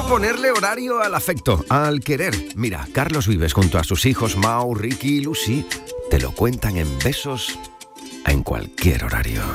ponerle horario al afecto, al querer. Mira, Carlos Vives junto a sus hijos Mau, Ricky y Lucy te lo cuentan en besos en cualquier horario.